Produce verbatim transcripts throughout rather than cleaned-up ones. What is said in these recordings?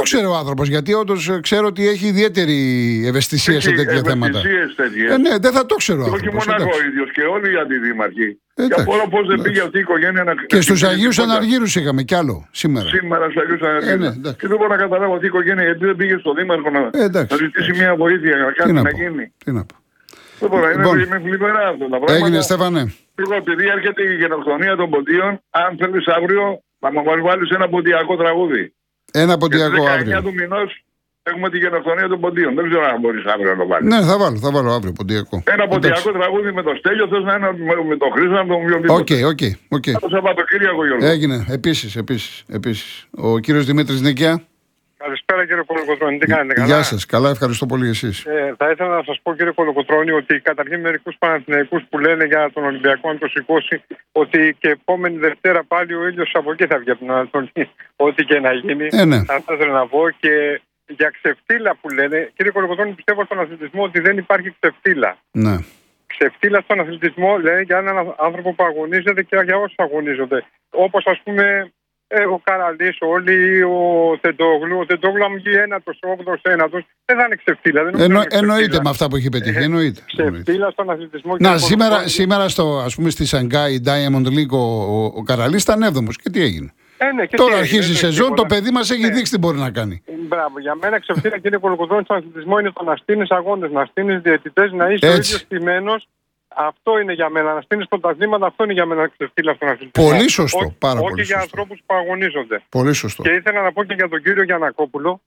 ήξερε ο άνθρωπος, γιατί όντως ξέρω ότι έχει ιδιαίτερη ευαισθησία έχει σε τέτοια θέματα. Τέτοιες. Ε, ναι, δεν θα το ξέρω. Και όχι μόνο ο ίδιος, και όλοι οι αντιδήμαρχοι. Εντάξει, και από πώς δεν πήγε αυτή η οικογένεια να. Και στους Αγίους Αναργύρους είχαμε κι άλλο σήμερα. Σήμερα στους Αγίους Αναργύρους. Ε, ναι, και δεν μπορώ να καταλάβω αυτή η οικογένεια γιατί δεν πήγε στον Δήμαρχο να, ε, να ζητήσει μια βοήθεια να κάτι να, να γίνει. Τι να πω. Δεν μπορώ, Λοιπόν, είναι φλιπερά αυτά τα πράγματα. Έγινε, Στέφανε. Εγώ, επειδή έρχεται η γενοκτονία των ποντίων, αν θέλεις αύριο θα μου βάλεις ένα ποντιακό τραγούδι. Ένα ποντιακό αύριο. δεκαεννιά του μηνός έχουμε τη γενοκτονία των ποντίων. Δεν ξέρω αν μπορείς αύριο να το βάλεις. Ναι, θα βάλω, θα βάλω αύριο ποντιακό. Ένα ποντιακό τραγούδι με το Στέλιο, θες να είναι με το Χρήστο, να τον βιοποιήσω. Οκ, οκ, οκ. Το Σαββατοκύριακο, Γιώργο. Έγινε, επίσης, επίσης, επίσης. Ο κύριος Δημήτρης Νίκια. Καλησπέρα κύριε Κολοκοτρώνη, τι κάνετε, καλά? Γεια σας, καλά, ευχαριστώ πολύ εσείς. Ε, θα ήθελα να σας πω κύριε Κολοκοτρώνη ότι καταρχήν μερικούς Παναθηναϊκούς που λένε για τον Ολυμπιακό αν το σηκώσει ότι και επόμενη Δευτέρα πάλι ο ήλιος από εκεί θα βγει από την Ανατολή, ό,τι και να γίνει. Ε, ναι. Θα ήθελα να πω και για ξεφτύλα που λένε, κύριε Κολοκοτρώνη, πιστεύω στον αθλητισμό ότι δεν υπάρχει ξεφτύλα. Ναι. Ξεφτύλα στον αθλητισμό λένε για έναν άνθρωπο που αγωνίζεται και για όσους αγωνίζονται. Όπως ας πούμε. Ε, ο Καραλής, όλοι, ο Τεντόγλου. Ο Τεντόγλου, αν βγει ένατος, όγδοος, ένατος, δεν θα είναι ξεφτύλα. Δεν Εννο, εννοείται με αυτά που έχει πετύχει. Εννοείται. Ξεφτύλα στον αθλητισμό. Να, σήμερα, κόσμο... σήμερα στο, ας πούμε, στη Σανγκάη Diamond League ο, ο, ο Καραλής ήταν έβδομος. Και τι έγινε. Ε, ναι, και τώρα τι αρχίζει η σεζόν, το παιδί μας έχει ναι. δείξει τι μπορεί να κάνει. Μπράβο, για μένα ξεφτύλα κύριε Κολοκοτρώνη στον αθλητισμό είναι το να στείνεις αγώνες, να στείνεις διαιτητές, να είσαι ο ίδιος στημένος. Αυτό είναι για μένα. Να στείλει πρωταθλήματα, αυτό είναι για μένα να ξεφτύλει αυτόν τον αθλητισμό. Πολύ σωστό. Ό, πάρα όχι πολύ για σωστό. ανθρώπους που αγωνίζονται. Πολύ σωστό. Και ήθελα να πω και για τον κύριο Γιαννακόπουλο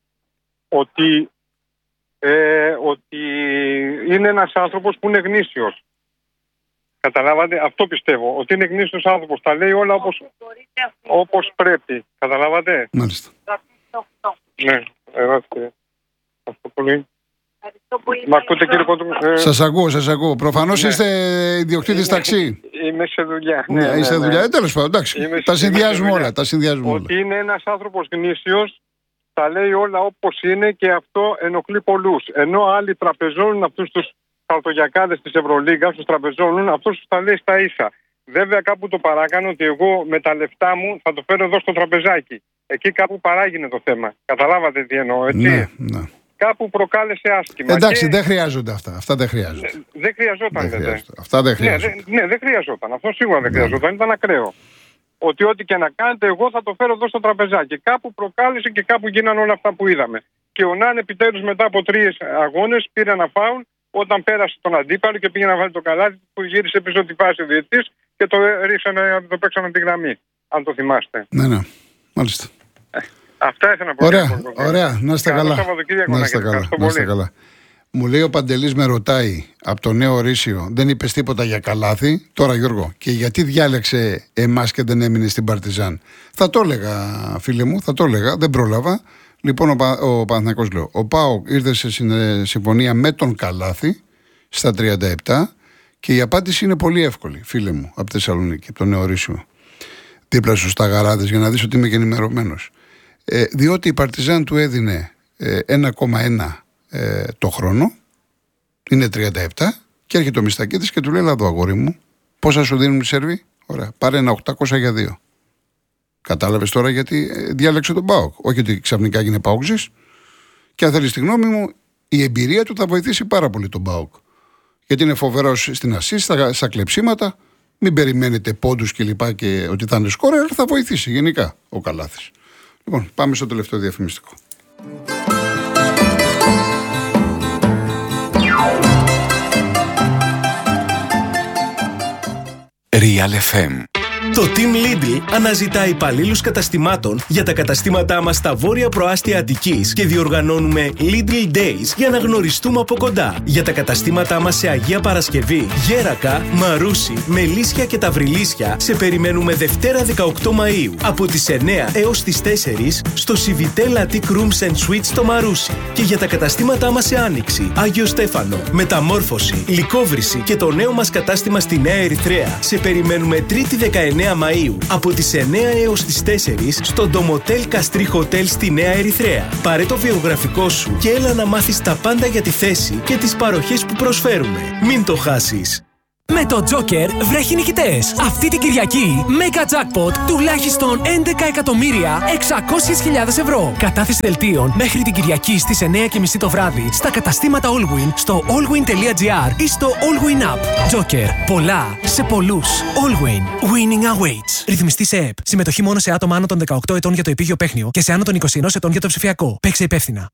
ότι, ε, ότι είναι ένας άνθρωπος που είναι γνήσιος. Καταλάβατε, αυτό πιστεύω. Ότι είναι γνήσιος άνθρωπος. Τα λέει όλα όπως, όπως πρέπει. Καταλάβατε. Μάλιστα. Ναι, ευχαριστώ πολύ. Μ' ακούτε κύριε Κοντρού? Σας ακούω, σας ακούω. Προφανώς ναι. είστε ιδιοκτήτης ταξί. Είμαι σε δουλειά. Ναι, ναι, είστε ναι, δουλειά. Ναι. Ε, τέλος πάντων, εντάξει. Είμαι, τα συνδυάζουμε όλα. Τα συνδυάζουμε ότι όλα. είναι ένας άνθρωπος γνήσιος, τα λέει όλα όπως είναι και αυτό ενοχλεί πολλούς. Ενώ άλλοι τραπεζώνουν αυτούς τους χαρτογιακάδες της Ευρωλίγκας, τους τραπεζώνουν, αυτούς τους τα λέει στα ίσα. Βέβαια κάπου το παράκανε ότι εγώ με τα λεφτά μου θα το φέρω εδώ στο τραπεζάκι. Εκεί κάπου παράγινε το θέμα. Καταλάβατε τι εννοώ, έτσι. Ναι, ναι. Κάπου προκάλεσε άσχημα. Εντάξει, και... δεν χρειάζονται αυτά. Αυτά δεν χρειάζονται. Δεν, δεν χρειαζόταν, δεν δεν. Αυτά δεν χρειάζονται. Ναι, δε, ναι, δεν χρειαζόταν. Αυτό σίγουρα δεν ναι. χρειαζόταν. Ήταν ακραίο. Ότι ό,τι και να κάνετε, εγώ θα το φέρω εδώ στο τραπεζάκι. Κάπου προκάλεσε και κάπου γίνανε όλα αυτά που είδαμε. Και ο Ναν επιτέλους μετά από τρεις αγώνες πήρε ένα φάουλ όταν πέρασε τον αντίπαλο και πήγε να βάλει το καλάθι που γύρισε πίσω τη φάση ο διαιτητής και το ρίξανε, το παίξανε τη γραμμή. Αν το θυμάστε. Ναι, ναι. Μάλιστα. Αυτά ήθελα να πω. Ωραία, ωραία. Να είστε καλά. Να είστε καλά. Να είστε καλά. Μου λέει ο Παντελής, με ρωτάει από το Νέο Ρήσιο, δεν είπες τίποτα για καλάθι. Τώρα Γιώργο, και γιατί διάλεξε εμάς και δεν έμεινε στην Παρτιζάν? Θα το έλεγα, φίλε μου, θα το έλεγα, δεν πρόλαβα. Λοιπόν, ο, Πα, ο Παναθηναϊκός λέω, ο ΠΑΟΚ ήρθε σε συμφωνία με τον καλάθι στα τριάντα επτά και η απάντηση είναι πολύ εύκολη, φίλε μου, από τη Θεσσαλονίκη, από το Νέο Ρήσιο. Δίπλα στους Σταγαράδες, για να δεις ότι είμαι και ενημερωμένος. Ε, διότι η Παρτιζάν του έδινε ε, ένα κόμμα ένα ε, το χρόνο, είναι τριάντα επτά, και έρχεται ο Μιστακίδης και του λέει, εδώ αγόρι μου, πόσα σου δίνουν οι Σέρβοι? Ωραία, πάρε ένα οκτακόσια για δύο. Κατάλαβες τώρα γιατί ε, διάλεξε τον ΠΑΟΚ? Όχι ότι ξαφνικά έγινε ΠΑΟΚζης. Και αν θέλεις τη γνώμη μου, η εμπειρία του θα βοηθήσει πάρα πολύ τον ΠΑΟΚ. Γιατί είναι φοβερός στην ασίστ, στα, στα κλεψίματα. Μην περιμένετε πόντους και λοιπά και ότι θα είναι σκόρερ, θα βοηθήσει γενικά ο Καλάθης. Λοιπόν, πάμε στο τελευταίο διαφημιστικό. Real εφ εμ. Το Team Lidl αναζητά υπαλλήλους καταστημάτων για τα καταστήματά μας στα βόρεια προάστια Αττικής και διοργανώνουμε Lidl Days για να γνωριστούμε από κοντά. Για τα καταστήματά μας σε Αγία Παρασκευή, Γέρακα, Μαρούσι, Μελίσια και Ταυριλίσια σε περιμένουμε Δευτέρα δεκαοκτώ Μαΐου από τις εννιά έως τις τέσσερις στο Civitel Attic Rooms and Suites στο Μαρούσι. Και για τα καταστήματά μας σε Άνοιξη, Άγιο Στέφανο, Μεταμόρφωση, Λυκόβρηση και το νέο μας κατάστημα στη Νέα Ερυθρέα σε περιμένουμε Τρίτη δεκαεννέα Μαΐου από τις εννιά έως τις τέσσερις στο Ντομοτέλ Καστρί Χοτέλ στη Νέα Ερυθρέα. Πάρε το βιογραφικό σου και έλα να μάθεις τα πάντα για τη θέση και τις παροχές που προσφέρουμε. Μην το χάσεις! Με το Joker βρέχει νικητές. Αυτή την Κυριακή, Mega Jackpot τουλάχιστον έντεκα εκατομμύρια εξακόσιες χιλιάδες ευρώ. Κατάθεση δελτίων μέχρι την Κυριακή στις εννιά και μισή το βράδυ στα καταστήματα Allwyn, στο allwyn.gr ή στο Allwyn App. Joker. Πολλά σε πολλούς. Allwyn. Winning awaits. Ρυθμιστή σε ΕΠ. Συμμετοχή μόνο σε άτομα άνω των δεκαοκτώ ετών για το επίγειο παίχνιο και σε άνω των είκοσι ένα ετών για το ψηφιακό. Παίξε υπεύθυνα.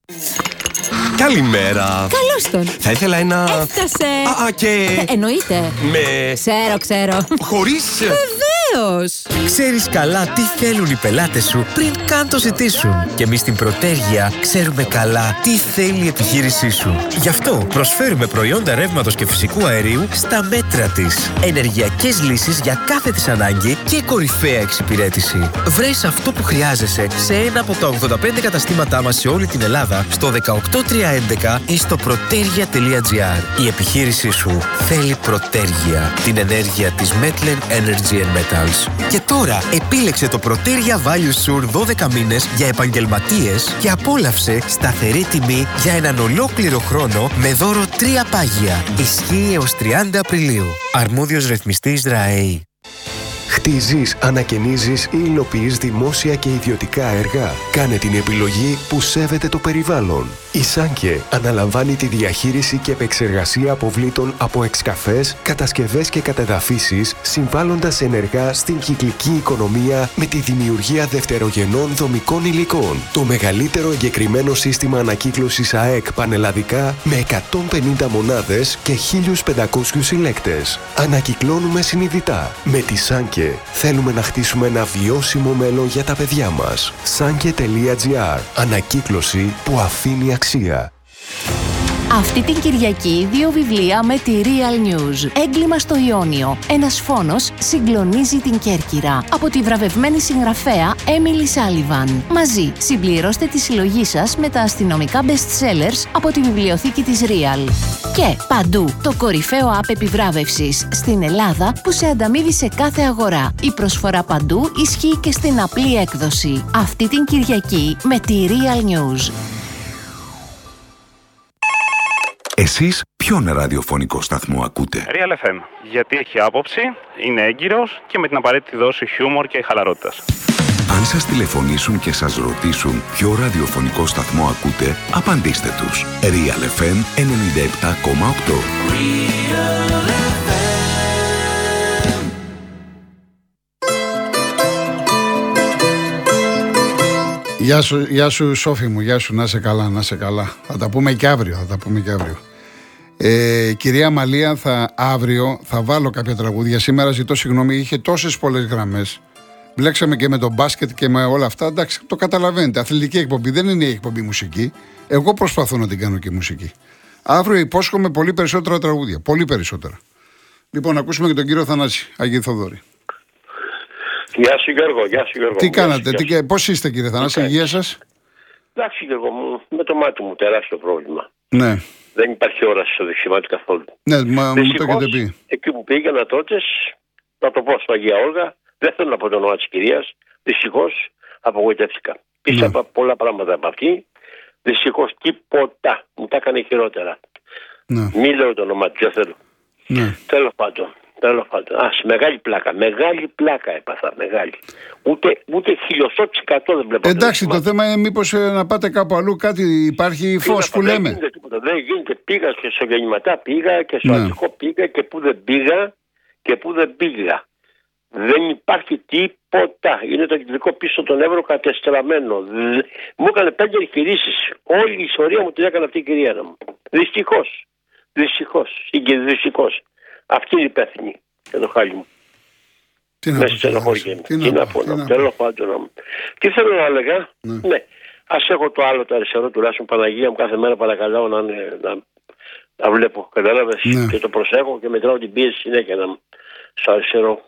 Καλημέρα. Καλώς τον. Θα ήθελα ένα... Έφτασε. Α, α, και... Ε, εννοείται. Με... Ξέρω, ξέρω. Χωρίς... Βεβαίως. Ξέρεις καλά τι θέλουν οι πελάτες σου πριν καν το ζητήσουν. Και εμείς στην Προτέργεια ξέρουμε καλά τι θέλει η επιχείρησή σου. Γι' αυτό προσφέρουμε προϊόντα ρεύματος και φυσικού αερίου στα μέτρα της. Ενεργειακές λύσεις για κάθε της ανάγκη και κορυφαία εξυπηρέτηση. Βρες αυτό που χρειάζεσαι σε ένα από τα ογδόντα πέντε καταστήματά μας σε όλη την Ελλάδα, στο δεκαοκτώ τριακόσια έντεκα ή στο protergia τελεία gr. Η επιχείρησή σου θέλει Προτέργεια, την ενέργεια της Metlen Energy and Metals. Και τώρα επίλεξε το Protergia Value Sur δώδεκα μήνες για επαγγελματίες και απόλαυσε σταθερή τιμή για έναν ολόκληρο χρόνο με δώρο τρία πάγια. Ισχύει έως τριάντα Απριλίου. Αρμόδιος ρυθμιστής ΡΑΕΗ. Χτίζεις, ανακαινίζεις ή υλοποιείς δημόσια και ιδιωτικά έργα. Κάνε την επιλογή που σέβεται το περιβάλλον. Η Σάνκε αναλαμβάνει τη διαχείριση και επεξεργασία αποβλήτων από εξκαφές, κατασκευές και κατεδαφίσεις, συμβάλλοντας ενεργά στην κυκλική οικονομία με τη δημιουργία δευτερογενών δομικών υλικών. Το μεγαλύτερο εγκεκριμένο σύστημα ανακύκλωσης ΑΕΚ πανελλαδικά με εκατόν πενήντα μονάδες και χίλιους πεντακόσιους συλλέκτες. Ανακυκλώνουμε συνειδητά. Με τη Σάνκε θέλουμε να χτίσουμε ένα βιώσιμο μέλλον για τα παιδιά μας. Σάνκε τελεία gr. Ανακύκλωση που αφήνει αξία. Αυτή την Κυριακή δύο βιβλία με τη Real News. Έγκλημα στο Ιόνιο. Ένας φόνος συγκλονίζει την Κέρκυρα. Από τη βραβευμένη συγγραφέα Emily Sullivan. Μαζί συμπληρώστε τη συλλογή σας με τα αστυνομικά best sellers από τη βιβλιοθήκη της Real. Και παντού το κορυφαίο app επιβράβευσης στην Ελλάδα που σε ανταμείβει σε κάθε αγορά. Η προσφορά παντού ισχύει και στην απλή έκδοση. Αυτή την Κυριακή με τη Real News. Εσείς ποιον ραδιοφωνικό σταθμό ακούτε? Real εφ εμ. Γιατί έχει άποψη, είναι έγκυρος και με την απαραίτητη δόση χιούμορ και χαλαρότητας. Αν σας τηλεφωνήσουν και σας ρωτήσουν ποιο ραδιοφωνικό σταθμό ακούτε, απαντήστε τους. Real εφ εμ ενενήντα επτά κόμμα οκτώ. Γεια σου, γεια σου Σόφη μου, γεια σου, να σε καλά, να σε καλά. Θα τα πούμε και αύριο, θα τα πούμε και αύριο. Ε, κυρία Μαλία, θα, αύριο θα βάλω κάποια τραγούδια. Σήμερα ζητώ συγγνώμη, είχε τόσες πολλές γραμμές. Μπλέξαμε και με το μπάσκετ και με όλα αυτά. Εντάξει, το καταλαβαίνετε. Αθλητική εκπομπή δεν είναι η εκπομπή μουσική. Εγώ προσπαθώ να την κάνω και μουσική. Αύριο υπόσχομαι πολύ περισσότερα τραγούδια. Πολύ περισσότερα. Λοιπόν, ακούσουμε και τον κύριο Θανάση Αγίου Θοδόρη. Γεια σου Γιώργο, γεια σου Γιώργο. Τι κάνατε, τι, πώς είστε κύριε Θανάση, υγεία σας? Εντάξει Γιώργο μου, με το μάτι μου τεράστιο πρόβλημα. Ναι. Δεν υπάρχει όραση στο δεξιμάτι καθόλου. Ναι, μα μου το έχετε πει. Εκεί που πήγαινα τότε, να το πω στο Αγία Όλγα, δεν θέλω να πω το όνομα της κυρίας, δυστυχώς απογοητεύτηκα. Ναι. Πίστευα πολλά πράγματα από αυτή, δυστυχώς τίποτα, μου τα έκανε χειρότερα. Ναι. Μη λέω το όνομα της, δεν θέλω. Ναι. Τέλος πάντων. Τέλος πάντων. Ας, μεγάλη πλάκα. Μεγάλη πλάκα έπαθα. Μεγάλη. Ούτε, ούτε χιλιοστό της εκατό δεν βλέπω. Εντάξει, το θέμα είναι μήπως ε, να πάτε κάπου αλλού, κάτι υπάρχει φως που δεν λέμε. Γίνεται τίποτα. Δεν γίνεται. Πήγα και στο γεννηματά πήγα και στο ναι. Αττικό πήγα και που δεν πήγα και που δεν πήγα. Δεν υπάρχει τίποτα. Είναι το κεντρικό πίσω τον Εύρο κατεστραμμένο. Μου έκανε πέντε εγχειρήσεις. Όλη η ιστορία μου την έκανε αυτή η κυρία μου. Δυστυχώς. Δυστυχώς. Δυστυχώς. Αυτή είναι υπεύθυνη για το χάλι μου. Τι να πω, τι να πω, τέλος πάντων. Τι θέλω να έλεγα, ναι. ναι. Ας έχω το άλλο το αριστερό τουλάχιστον Παναγία μου κάθε μέρα παρακαλάω να, να, να βλέπω, κατάλαβες, ναι. Και το προσέχω και μετράω την πίεση συνέχεια να, στο αριστερό.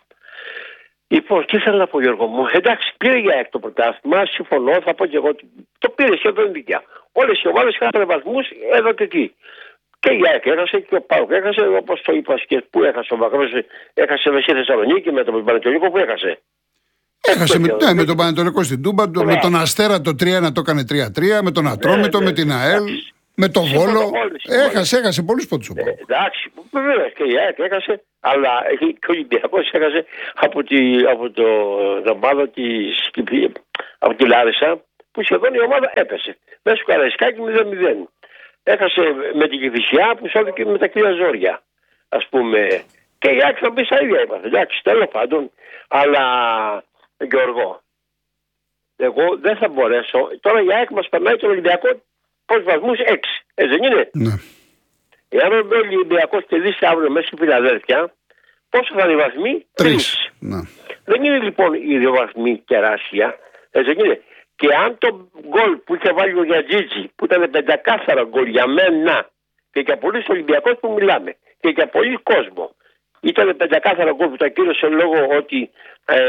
Λοιπόν, τι θέλω να πω Γιώργο μου, εντάξει πήρε για έκτο πρωτάθλημα, συμφωνώ, θα πω και εγώ, το πήρε σχεδόν δικιά. Όλες οι ομάδες είχαν βαθμούς, έδωτε τι. Και η ΑΕΚ έχασε και ο ΠΑΟΚ έχασε, όπως το είπα και πού έχασε ο Βαγρός, έχασε με στη Θεσσαλονίκη με τον Πανετολικό που έχασε. Έχασε με, ναι, με τον Πανετολικό στην Τούμπα, το, με τον Αστέρα το τρία ένα το έκανε τρία τρία, με τον Ατρόμητο, ναι, με την ΑΕΛ. Με το Βόλο. Έχασε, έχασε πολλούς πόντους. Ε, εντάξει, βέβαια και η ΑΕΚ έχασε, αλλά και ο Ολυμπιακός έχασε από, τη, από το, το ομάδα της, από τη Λάρισα, που σχεδόν η ομάδα έπεσε. Μέσα στο Καραϊσκάκι μηδέν μηδέν. Έχασε με την Κηφισιά που σώθηκε με τα κυρία ζόρια. Ας πούμε. Και η ΑΕΚ θα μπει στα ίδια είπα. Εντάξει, τέλος πάντων. Αλλά Γιώργο, εγώ δεν θα μπορέσω. Τώρα η ΑΕΚ μας περνάει τον Ολυμπιακό πόσους βαθμούς, έξι. Έτσι δεν είναι? Ναι. Εάν ο Ολυμπιακός κερδίσει αύριο μέσα στη Φιλαδέλφια, πόσο θα είναι οι βαθμοί? Τρεις. Ναι. Δεν είναι λοιπόν οι δύο βαθμοί τεράστια. Έτσι δεν είναι? Και αν το γκολ που είχε βάλει ο Γιατζίτζη, που ήταν πεντακάθαρο γκολ για μένα και για πολλούς Ολυμπιακούς που μιλάμε και για πολλοί κόσμο, ήταν πεντακάθαρο γκολ που τα κύρωσε λόγω ότι ε,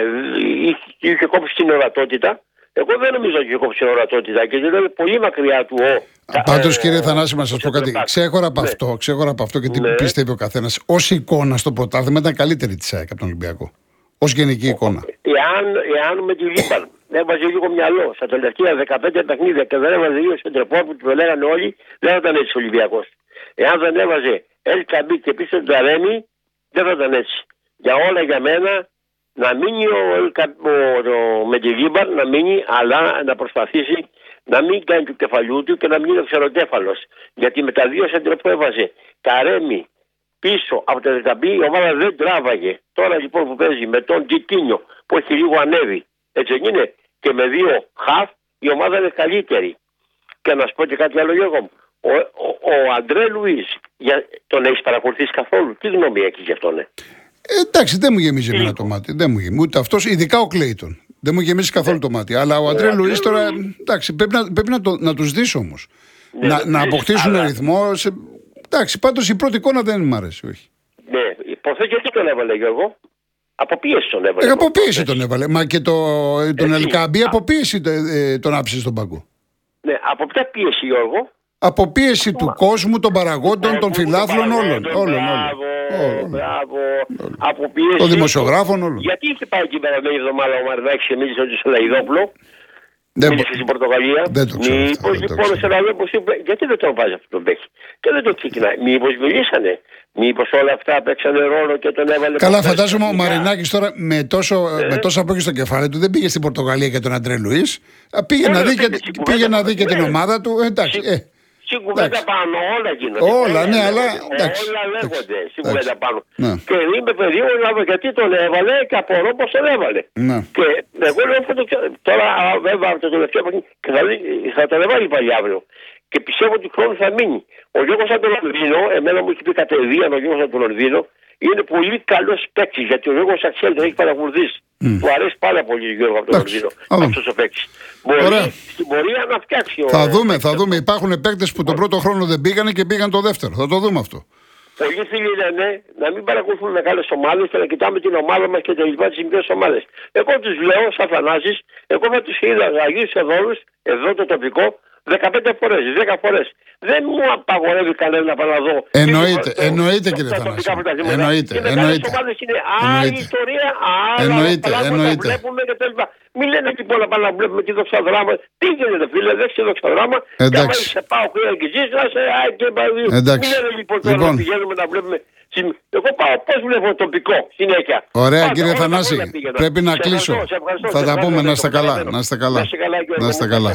είχε κόψει την ορατότητα. Εγώ δεν νομίζω ότι είχε κόψει την ορατότητα και ήταν πολύ μακριά του ο. Πάντως, ε, κύριε Θανάση, να σας πω κάτι. Ξέχωρα από, ναι. αυτό, ξέχωρα από αυτό και τι ναι. πιστεύει ο καθένας. Ως εικόνα στο πρωτάθλημα ήταν καλύτερη της ΑΕΚ από τον Ολυμπιακό. Ως γενική εικόνα. Εάν, εάν με τη Λίμπαν έβαζε λίγο μυαλό στα τελευταία δεκαπέντε παιχνίδια και δεν έβαζε δύο σεντρεπόρ που του λέγανε όλοι, δεν θα ήταν έτσι ο Ολυμπιακός. Εάν δεν έβαζε Ελ Καμπί και πίσω τον Ταρέμι, δεν θα ήταν έτσι. Για όλα για μένα να μείνει ο, ο, ο, με τη Λίμπαν, να μείνει, αλλά να προσπαθήσει να μην κάνει του κεφαλιού του και να μην είναι ξεροτέφαλος. Γιατί με τα δύο σεντρεπόρ που έβαζε Ταρέμι πίσω από το Ελκαμπή η ομάδα δεν τράβαγε. Τώρα λοιπόν που παίζει με τον Τιτίνιο που έχει λίγο ανέβει, έτσι δεν είναι, και με δύο χαφ η ομάδα είναι καλύτερη. Και να σου πω και κάτι άλλο, Γιώργο μου. Ο, ο, ο Αντρέ Λουίς, για, τον έχεις παρακολουθήσει καθόλου? Τι γνώμη έχεις γι' αυτόν? Ε? Ε, εντάξει, δεν μου γεμίζει εμένα το μάτι. Δεν μου γεμίζει. Ούτε αυτός, ειδικά ο Κλέιτον. Δεν μου γεμίζει καθόλου το μάτι. Αλλά ο Αντρέ Λουίς τώρα. Εντάξει, πρέπει να, πρέπει να, το, να τους δεις όμως. Ναι, να, να αποκτήσουν αλλά... ρυθμό. Σε... Εντάξει, πάντως η πρώτη εικόνα δεν μου αρέσει, όχι. Ναι, υποθέτω γιατί τον έβαλε, Γιώργο. Από πίεση τον έβαλε. Ε, από πίεση τον έβαλε. Μα και το, τον Ελκαμπή από πίεση ε, τον άφησε στον πάγκο. Ναι, από ποια πίεση, Γιώργο? Από πίεση του κόσμου, των παραγόντων, των φιλάθλων, όλων. Όλων, όλων. Μπράβο. Από πίεση των δημοσιογράφων, όλων. Γιατί είχε πάει την περασμένη εβδομάδα ο Μαρινάκης και μίλησε ότι στο Λαϊδόπουλο? Μίλησε στην Πορτογαλία. Δεν το ξέρω. Μήπως λοιπόν ο Σεραλόπουλος είπε, γιατί δεν τον βάζει αυτό τον παίχτη? Και δεν το ξεκινάει. Μήπως μιλήσανε? Μήπως όλα αυτά παίξανε ρόλο και τον έβαλε? Καλά, φαντάζομαι ο Μαρινάκης τώρα με, τόσο, ε. με τόσα απόγευμα στο κεφάλι του δεν πήγε στην Πορτογαλία για τον Αντρέ Λουίς. Πήγε να δει και, πήγε να δει και την ομάδα του. Εντάξει. Ε. Στην κουβέντα πάνω, όλα γίνονται. Όλα, ναι, αλλά. Εντάξει, όλα λέγονται στην κουβέντα πάνω. Ναι. Και είμαι περίεργο να δω γιατί τον έβαλε και απορώ πως τον έβαλε. Ναι. Και εγώ λέω αυτό το ξέρω. Τώρα βέβαια το τελευταίο παιχνίδι και θα, θα τον έβαλε πάλι αύριο. Και πιστεύω ότι χρόνου θα μείνει. Ο Γιώργος από τον Λονδίνο, εμένα μου έχει πει κατεδίαν ο Γιώργος από τον Λονδίνο, είναι πολύ καλός παίκτης γιατί ο Γιώργος Αξέλ τον έχει παρακολουθήσει. Mm. Του αρέσει πάρα πολύ ο Γιώργος από τον Λονδίνο αυτός ο παίκτης. Μπορεί στην πορεία να φτιάξει. Θα ο... δούμε, θα δούμε. Υπάρχουν παίκτες που τον πρώτο χρόνο δεν πήγανε και πήγαν το δεύτερο. Θα το δούμε αυτό. Πολλοί φίλοι λένε να μην παρακολουθούν μεγάλες ομάδες και να κοιτάμε την ομάδα μας και τα λοιπά τις μικρές ομάδες. Εγώ τους λέω, σαν Θανάσης, εγώ θα τους είδα Αγίους Εδόλους, εδώ το τοπικό, δεκαπέντε φορές, δέκα φορές. Δεν μου απαγορεύει κανένα να πάω να δω. Εννοείται, το, εννοείται το, κύριε Θανάση. Εννοείται, και εννοείται. ομάδες είναι άλλη ιστορία, άλλα πράγματα βλέπουμε και τα μην λένε λοιπόν να πάμε να βλέπουμε τη δοξαδράμα. Τι γίνεται φίλε, δεν έχει δοξαδράμα. Και άμα είσαι πάω και αγγιζείς, να σε και μην λένε λοιπόν τώρα να πηγαίνουμε να βλέπουμε. Εγώ πάω, πώς βλέπω τοπικό συνέχεια. Ωραία κύριε Θανάση, πρέπει να κλείσω. Θα τα πούμε, να είστε καλά. Να είστε καλά. Να είστε καλά.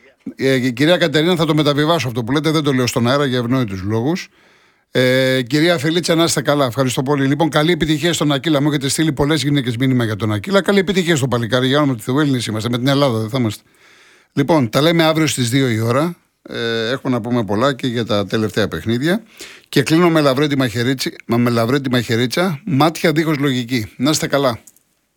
Ε, κυρία Κατερίνα, θα το μεταβιβάσω αυτό που λέτε, δεν το λέω στον αέρα για ευνόητους λόγους. Ε, κυρία Φελίτσα, να είστε καλά. Ευχαριστώ πολύ. Λοιπόν, καλή επιτυχία στον Ακύλα. Μου έχετε στείλει πολλές γυναίκες μήνυμα για τον Ακύλα. Καλή επιτυχία στο παλικάρι. Για όνομα του Θεού, Έλληνες είμαστε. Με την Ελλάδα δεν θα είμαστε. Λοιπόν, τα λέμε αύριο στις δύο η ώρα. Ε, έχουμε να πούμε πολλά και για τα τελευταία παιχνίδια. Και κλείνω με Λαβρέντη Μαχαιρίτσα. Με Λαβρέντη Μαχαιρίτσα, μάτια δίχως λογική. Να είστε καλά.